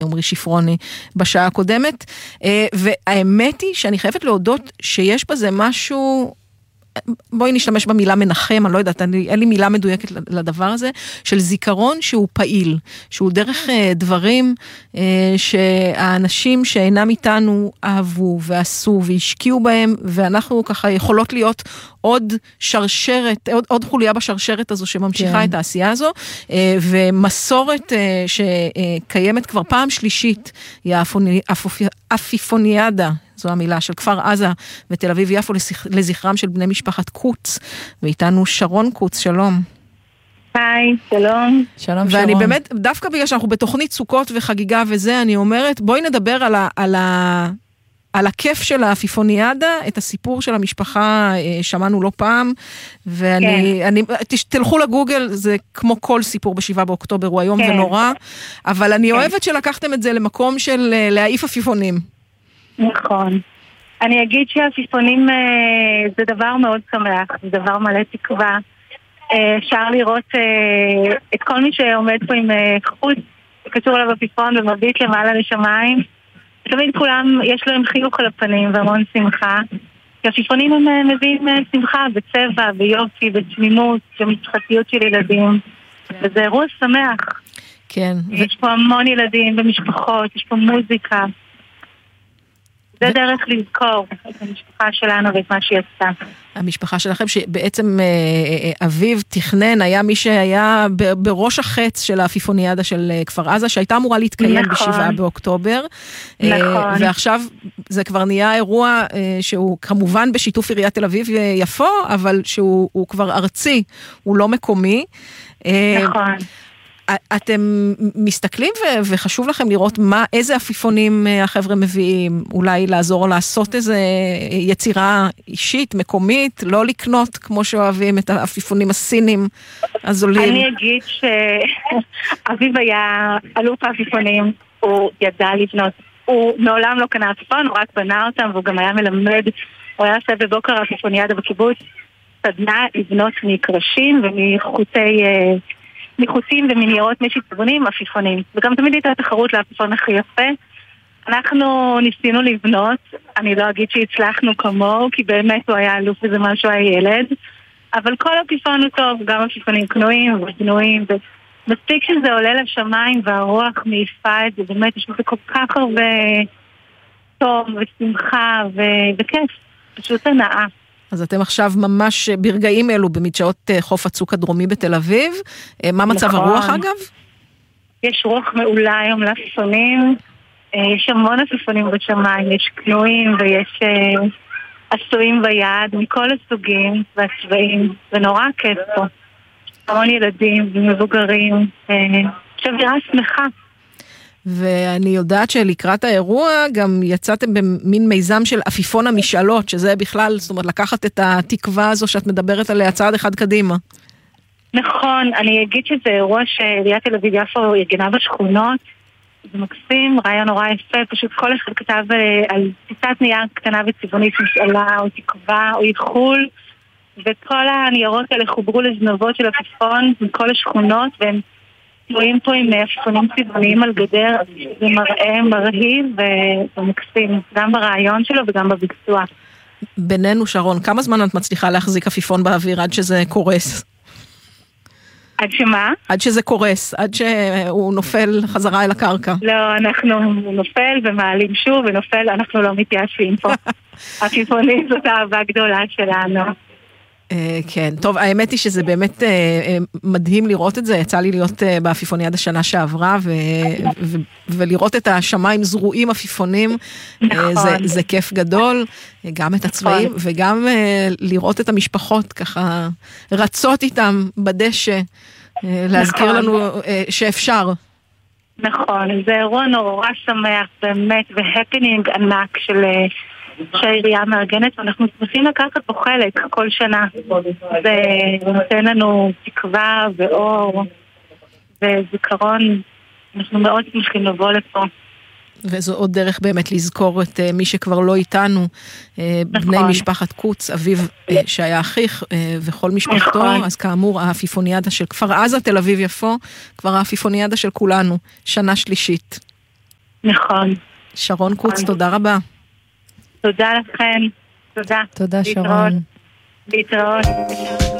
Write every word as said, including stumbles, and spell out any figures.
עומרי שפרוני בשעה הקודמת, והאמת היא שאני חייבת להודות שיש בזה משהו, בואי נשתמש במילה מנחם, אני לא יודעת, אני, אין לי מילה מדויקת לדבר הזה, של זיכרון שהוא פעיל, שהוא דרך דברים שהאנשים שאינם איתנו אהבו ועשו והשקיעו בהם, ואנחנו ככה יכולות להיות עוד שרשרת, עוד, עוד חוליה בשרשרת הזו שממשיכה כן. את העשייה הזו, ומסורת שקיימת כבר פעם שלישית, היא האפיפוניאדה, זו המילה של כפר עזה ותל אביב יפו לזכרם של בני משפחת קוץ, ואיתנו שרון קוץ, שלום. היי, שלום. שלום ואני שרון. באמת, דווקא בגלל שאנחנו בתוכנית סוכות וחגיגה וזה, אני אומרת, בואי נדבר על, ה, על, ה, על הכיף של האפיפוניאדה, את הסיפור של המשפחה, שמענו לא פעם, ואני, כן. אני, תלכו לגוגל, זה כמו כל סיפור בשבעה באוקטובר, הוא היום כן. ונורא, אבל אני כן. אוהבת שלקחתם את זה למקום של להעיף אפיפונים. נכון. אני אגיד שהאפיפונים אה, זה דבר מאוד שמח, זה דבר מלא תקווה. אה, אפשר לראות אה, את כל מי שעומד פה עם אה, חוץ, קשור עליו אפיפון ומביט למעלה לשמיים. תמיד כולם, יש להם חיוך על הפנים והמון שמחה. כי האפיפונים הם אה, מביאים אה, שמחה בצבע, ביופי, בתמימות, במשחקיות של ילדים. כן. וזה אירוע שמח. כן. יש פה המון ילדים ומשפחות, יש פה מוזיקה. זה דרך לזכור את המשפחה שלנו ואת מה שהיא עשתה. המשפחה שלכם שבעצם אביו תכנן, היה מי שהיה בראש החץ של האפיפוניאדה של כפר עזה, שהייתה אמורה להתקיים נכון. בשבעה באוקטובר. נכון. ועכשיו זה כבר נהיה אירוע שהוא כמובן בשיתוף עיריית תל אביב יפו, אבל שהוא כבר ארצי, הוא לא מקומי. נכון. אתם מסתכלים ו- וחשוב לכם לראות מה, איזה אפיפונים החבר'ה מביאים, אולי לעזור לעשות איזה יצירה אישית, מקומית, לא לקנות כמו שאוהבים את האפיפונים הסינים הזולים. אני אגיד שאביב היה אלוף האפיפונים, הוא ידע לבנות, הוא מעולם לא קנה אפיפון, הוא רק בנה אותם, והוא גם היה מלמד, הוא היה עושה בבוקר האפיפוניאדה בקיבוץ, סדנה לבנות מקרשים ומחוטי... מחוצים ומניירות משצבונים, אפיפונים. וגם תמיד הייתה תחרות לאפיפון הכי יפה. אנחנו ניסינו לבנות, אני לא אגיד שהצלחנו כמוהו, כי באמת הוא היה אלוף וזה משהו היה ילד, אבל כל אפיפון הוא טוב, גם אפיפונים קנויים ובנויים, ומספיק שזה עולה לשמיים והרוח מעיפה את זה, באמת יש בזה כל כך הרבה טוב ושמחה ו- וכיף, פשוט הנאה. אז אתם עכשיו ממש ברגעים אלו במדשאות חוף הצוק הדרומי בתל אביב. מה מצב נכון. הרוח אגב? יש רוח מעולה היום לאפיפונים. יש המון אפיפונים בשמיים, יש קנויים ויש עשויים ביד מכל הסוגים והצבעים. זה נורא כיף פה. המון ילדים ומבוגרים. שבירה שמחה. ואני יודעת שלקראת האירוע גם יצאתם במין מיזם של אפיפון המשאלות, שזה בכלל, זאת אומרת, לקחת את התקווה הזו שאת מדברת עליה צעד אחד קדימה. נכון, אני אגיד שזה אירוע שעיריית תל אביב יפו ארגנה בשכונות, זה מקסים, רעיון נורא יפה, פשוט כל אחד כתב על פיסת נייר קטנה וצבעונית משאלה או תקווה או איחול, וכל הניירות האלה חוברו לזנבות של אפיפון מכל השכונות, והם רואים פה עם אפיפונים צבעוניים על גדר, זה מראה מרהיב ומקסים, גם ברעיון שלו וגם בביצוע. בינינו שרון, כמה זמן את מצליחה להחזיק אפיפון באוויר עד שזה קורס? עד שמה? עד שזה קורס, עד שהוא נופל חזרה אל הקרקע. לא, אנחנו נופל ומעלים שוב ונופל, אנחנו לא מתייאשים פה. אפיפונים זאת אהבה גדולה שלנו. כן, טוב, האמת היא שזה באמת מדהים לראות את זה, יצא לי להיות באפיפוניאדה השנה שעברה, ולראות את השמיים זרועים אפיפונים, זה כיף גדול, גם את הצבעים, וגם לראות את המשפחות ככה, רצות איתם בדשא, להזכיר לנו שאפשר. נכון, זה אירוע נורא שמח, באמת, והפנינג ענק של... שהעירייה מארגנת, ואנחנו שמחים לקחת פה חלק כל שנה. זה נותן לנו תקווה ואור וזיכרון. אנחנו מאוד שמחים לבוא לפה. וזו עוד דרך באמת לזכור את מי שכבר לא איתנו, בני משפחת קוץ, אביו שהיה אחיך וכל משפחתו, אז כאמור האפיפוניאדה של כפר עזה, תל אביב יפו, כבר האפיפוניאדה של כולנו, שנה שלישית. נכון. שרון קוץ, תודה רבה. תודה לכם. תודה. תודה, שרון. להתראות. להתראות.